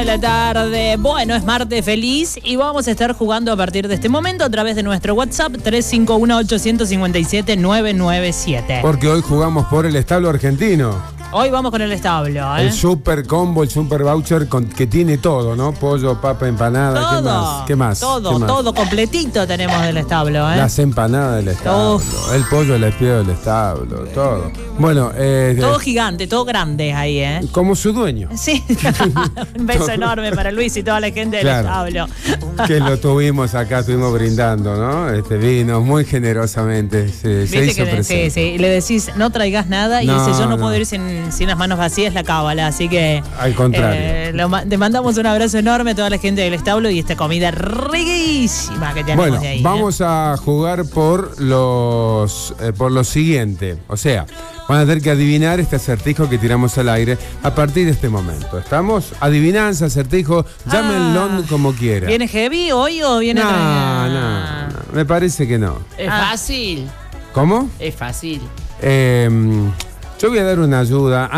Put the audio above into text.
De la tarde. Bueno, es martes feliz y vamos a estar jugando a partir de este momento a través de nuestro WhatsApp 351-857-997. Porque hoy jugamos por el establo argentino. Hoy vamos con el establo, El super combo, el super voucher que tiene todo, ¿no? Pollo, papa, empanada, todo, ¿qué más? Todo completito tenemos del establo, Las empanadas del establo, el pollo del espío del establo, todo. Bueno, todo gigante, todo grande ahí, como su dueño. Sí. Un beso enorme para Luis y toda la gente del establo. Que lo tuvimos acá, estuvimos brindando, ¿no? Vino muy generosamente, se hizo presente. Sí, le decís, no traigas nada y dice, yo no puedo ir sin las manos vacías, la cábala, así que... Al contrario. Le mandamos un abrazo enorme a toda la gente del establo y esta comida riquísima que tenemos de ahí. Vamos a jugar por lo siguiente, o sea, van a tener que adivinar este acertijo que tiramos al aire a partir de este momento. ¿Estamos? Adivinanza, acertijo, llámenlo como quieran. ¿Viene heavy hoy o viene... No, me parece que no. Es fácil. ¿Cómo? Es fácil. Yo voy a dar una ayuda.